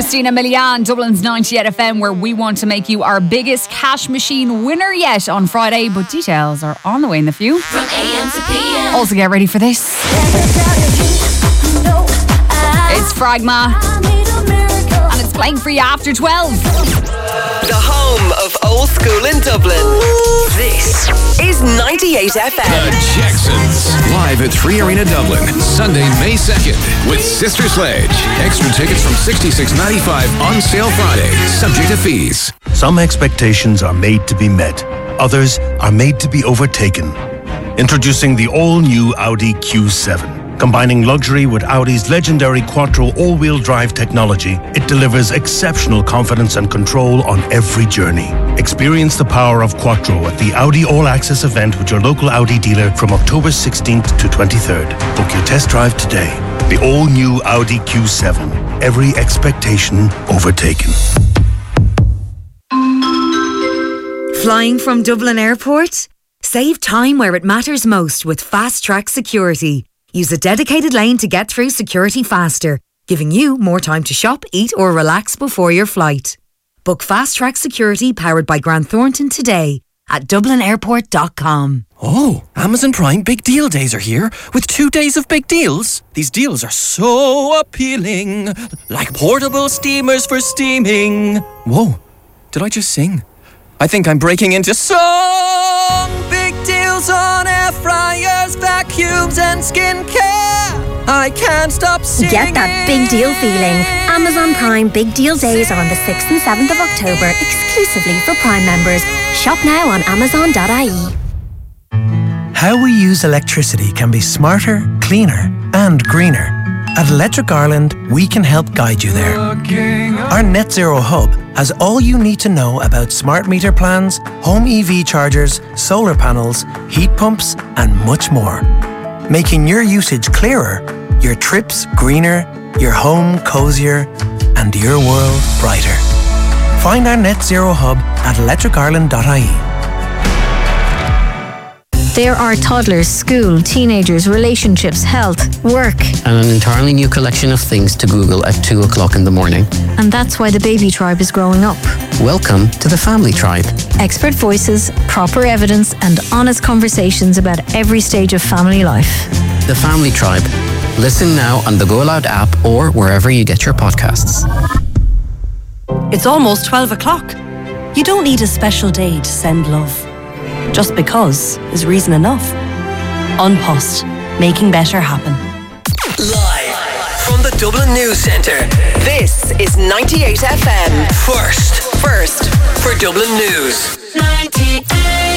Christina Milian, Dublin's 98 FM, where we want to make you our biggest cash machine winner yet on Friday, but details are on the way in the few. From AM to PM. Also get ready for this. It's Fragma, and it's playing for you after 12. The home of old school in Dublin. This is 98 FM. The Jacksons, live at 3 Arena Dublin, Sunday, May 2nd, with Sister Sledge. Extra tickets from $66.95 on sale Friday, subject to fees. Some expectations are made to be met. Others are made to be overtaken. Introducing the all-new Audi Q7. Combining luxury with Audi's legendary Quattro all-wheel drive technology, it delivers exceptional confidence and control on every journey. Experience the power of Quattro at the Audi All Access event with your local Audi dealer from October 16th to 23rd. Book your test drive today. The all-new Audi Q7. Every expectation overtaken. Flying from Dublin Airport? Save time where it matters most with Fast Track Security. Use a dedicated lane to get through security faster, giving you more time to shop, eat or relax before your flight. Book Fast Track Security powered by Grant Thornton today at dublinairport.com. Oh, Amazon Prime Big Deal Days are here with 2 days of big deals. These deals are so appealing, like portable steamers for steaming. Whoa, did I just sing? I think I'm breaking into song. Big deals on air fryers, vacuums and skincare. I can't stop singing. Get that big deal feeling. Amazon Prime Big Deal Days are on the 6th and 7th of October, exclusively for Prime members. Shop now on amazon.ie. How we use electricity can be smarter, cleaner and greener. At Electric Ireland, we can help guide you there. Our Net Zero Hub has all you need to know about smart meter plans, home EV chargers, solar panels, heat pumps and much more. Making your usage clearer, your trips greener, your home cozier and your world brighter. Find our Net Zero Hub at electricireland.ie. There are toddlers, school, teenagers, relationships, health, work. And an entirely new collection of things to Google at 2 o'clock in the morning. And that's why the baby tribe is growing up. Welcome to the Family Tribe. Expert voices, proper evidence and honest conversations about every stage of family life. The Family Tribe. Listen now on the Go Loud app or wherever you get your podcasts. It's almost 12 o'clock. You don't need a special day to send love. Just because is reason enough. An Post, making better happen. Live from the Dublin News Centre, this is 98 FM. First for Dublin News. 98.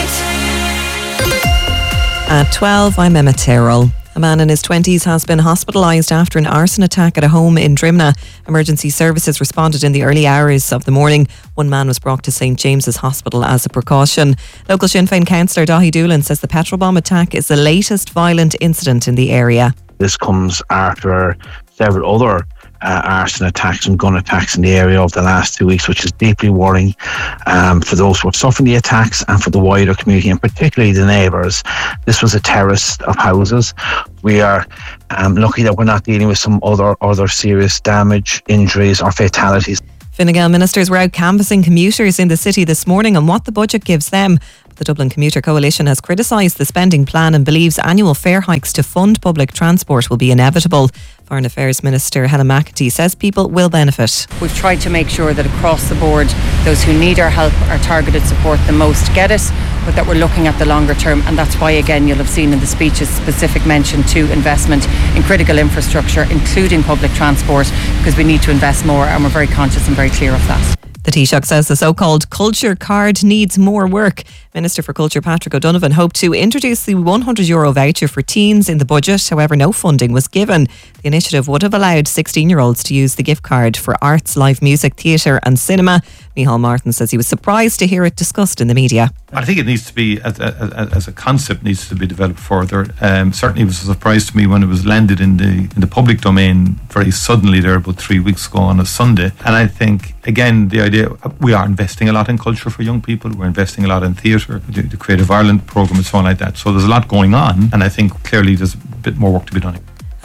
At 12, I'm Emma Terrell. A man in his 20s has been hospitalised after an arson attack at a home in Drimna. Emergency services responded in the early hours of the morning. One man was brought to St James's Hospital as a precaution. Local Sinn Féin councillor Dahi Doolan says the petrol bomb attack is the latest violent incident in the area. This comes after several other arson attacks and gun attacks in the area over the last 2 weeks, which is deeply worrying for those who are suffering the attacks and for the wider community, and particularly the neighbours. This was a terrace of houses. We are lucky that we're not dealing with some other serious damage, injuries or fatalities. Fine Gael ministers were out canvassing commuters in the city this morning on what the budget gives them. The Dublin Commuter Coalition has criticised the spending plan and believes annual fare hikes to fund public transport will be inevitable. Foreign Affairs Minister Helen McEntee says people will benefit. We've tried to make sure that across the board, those who need our help, our targeted support the most get it, but that we're looking at the longer term, and that's why again you'll have seen in the speech a specific mention to investment in critical infrastructure, including public transport, because we need to invest more, and we're very conscious and very clear of that. The Taoiseach says the so-called culture card needs more work. Minister for Culture Patrick O'Donovan hoped to introduce the €100 voucher for teens in the budget. However, no funding was given. The initiative would have allowed 16-year-olds to use the gift card for arts, live music, theatre and cinema. Micheál Martin says he was surprised to hear it discussed in the media. I think it needs to be, as a concept, needs to be developed further. Certainly it was a surprise to me when it was landed in the public domain very suddenly there about 3 weeks ago on a Sunday. And I think, again, the idea, we are investing a lot in culture for young people. We're investing a lot in theatre, the Creative Ireland programme and so on like that. So there's a lot going on, and I think clearly there's a bit more work to be done.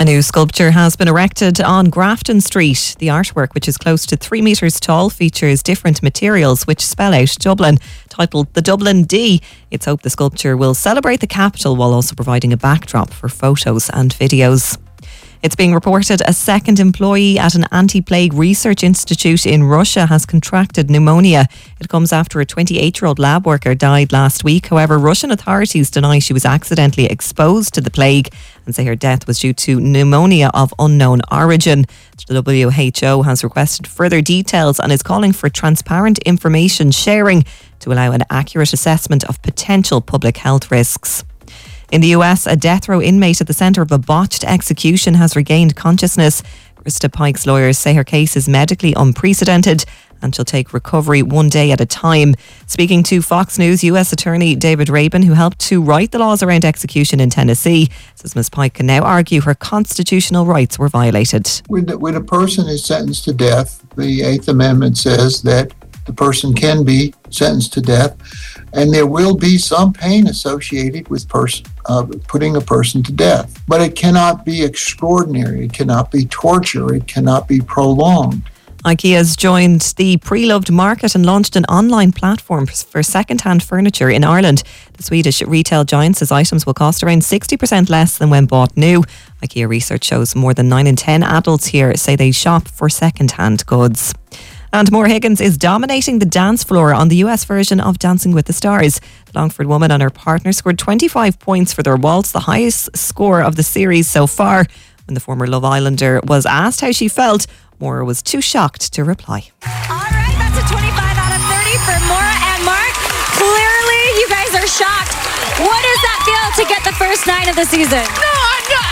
A new sculpture has been erected on Grafton Street. The artwork, which is close to 3 metres tall, features different materials which spell out Dublin. Titled The Dublin D, it's hoped the sculpture will celebrate the capital while also providing a backdrop for photos and videos. It's being reported a second employee at an anti-plague research institute in Russia has contracted pneumonia. It comes after a 28-year-old lab worker died last week. However, Russian authorities deny she was accidentally exposed to the plague and say her death was due to pneumonia of unknown origin. The WHO has requested further details and is calling for transparent information sharing to allow an accurate assessment of potential public health risks. In the US, a death row inmate at the centre of a botched execution has regained consciousness. Krista Pike's lawyers say her case is medically unprecedented and she'll take recovery one day at a time. Speaking to Fox News, US Attorney David Rabin, who helped to write the laws around execution in Tennessee, says Ms. Pike can now argue her constitutional rights were violated. When a person is sentenced to death, the Eighth Amendment says that the person can be sentenced to death, and there will be some pain associated with putting a person to death. But it cannot be extraordinary, it cannot be torture, it cannot be prolonged. IKEA has joined the Pre-Loved market and launched an online platform for second-hand furniture in Ireland. The Swedish retail giant says items will cost around 60% less than when bought new. IKEA research shows more than 9 in 10 adults here say they shop for second-hand goods. And Maura Higgins is dominating the dance floor on the US version of Dancing with the Stars. The Longford woman and her partner scored 25 points for their waltz, the highest score of the series so far. When the former Love Islander was asked how she felt, Maura was too shocked to reply. All right, that's a 25 out of 30 for Maura and Mark. Clearly, you guys are shocked. What does that feel to get the first 9 of the season? No, I'm not.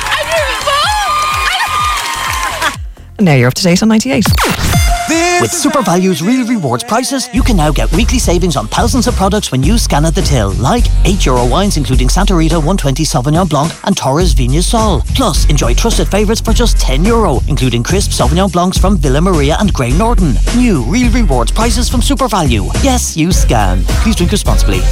And now you're up to date on 98. With SuperValue's Real Rewards prices, you can now get weekly savings on thousands of products when you scan at the till, like €8 wines including Santa Rita 120 Sauvignon Blanc and Torres Vigna Sol. Plus, enjoy trusted favourites for just €10, including crisp Sauvignon Blancs from Villa Maria and Grey Norton. New Real Rewards prices from SuperValue. Yes, you scan. Please drink responsibly.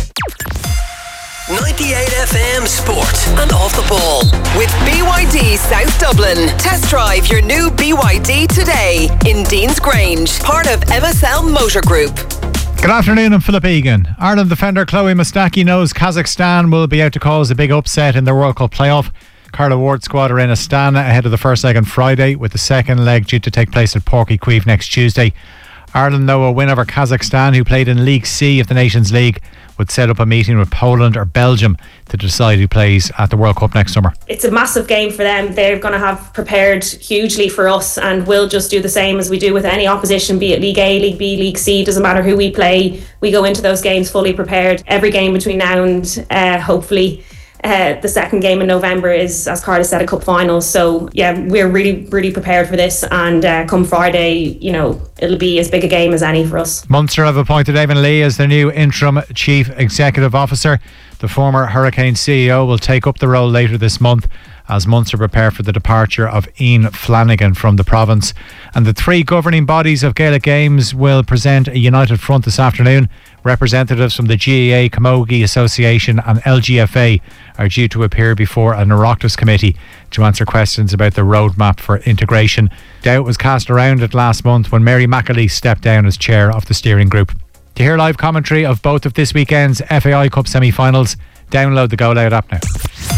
98 FM Sport and Off the Ball with BYD South Dublin. Test drive your new BYD today in Dean's Grange, part of MSL Motor Group. Good afternoon, I'm Philip Egan. Ireland defender Chloe Mustaki knows Kazakhstan will be out to cause a big upset in the World Cup playoff. Carla Ward's squad are in Astana ahead of the first leg on Friday, with the second leg due to take place at Porky Queeve next Tuesday. Ireland, though, a win over Kazakhstan, who played in League C of the Nations League, would set up a meeting with Poland or Belgium to decide who plays at the World Cup next summer. It's a massive game for them. They're going to have prepared hugely for us, and we'll just do the same as we do with any opposition, be it League A, League B, League C, doesn't matter who we play. We go into those games fully prepared. Every game between now and hopefully the second game in November is, as Carla said, a cup final. So yeah, we're really prepared for this, and come Friday, you know, it'll be as big a game as any for us. Munster have appointed Eamon Lee as their new interim chief executive officer. The former Hurricane CEO will take up the role later this month as Munster prepare for the departure of Ian Flanagan from the province. And the 3 governing bodies of Gaelic Games will present a united front this afternoon. Representatives from the GAA, Camogie Association and LGFA are due to appear before an Oireachtas committee to answer questions about the roadmap for integration. Doubt was cast around it last month when Mary McAleese stepped down as chair of the steering group. To hear live commentary of both of this weekend's FAI Cup semi-finals, download the Go Loud app now.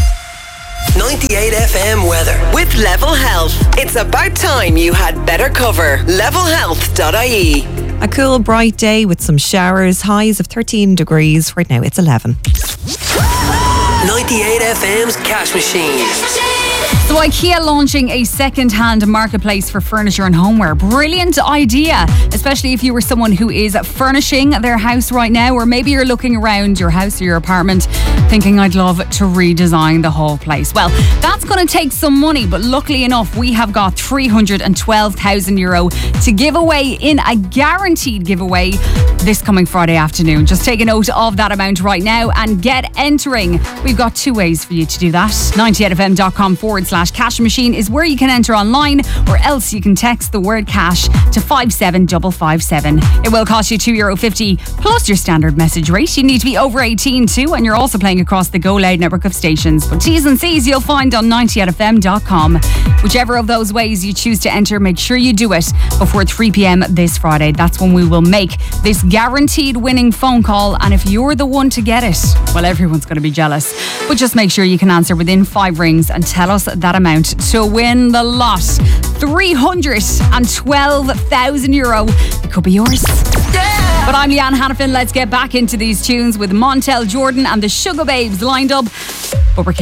98 FM weather with Level Health. It's about time you had better cover. Levelhealth.ie. A cool, bright day with some showers, highs of 13 degrees. Right now it's 11. 98 FM's Cash Machine. So IKEA launching a second-hand marketplace for furniture and homeware. Brilliant idea, especially if you were someone who is furnishing their house right now, or maybe you're looking around your house or your apartment thinking, I'd love to redesign the whole place. Well, that's going to take some money, but luckily enough, we have got €312,000 to give away in a guaranteed giveaway this coming Friday afternoon. Just take a note of that amount right now and get entering. We've got 2 ways for you to do that. 98fm.com/. cash machine is where you can enter online, or else you can text the word cash to 57557. It will cost you €2.50 plus your standard message rate. You need to be over 18 too, and you're also playing across the Go Loud network of stations. But T's and C's you'll find on 90fm.com. Whichever of those ways you choose to enter, make sure you do it before 3 p.m. this Friday. That's when we will make this guaranteed winning phone call, and if you're the one to get it, well, everyone's going to be jealous. But just make sure you can answer within 5 rings and tell us that amount to win the lot. €312,000. It could be yours. But I'm Leanne Hannafin. Let's get back into these tunes with Montel Jordan and the Sugar Babes lined up. But we're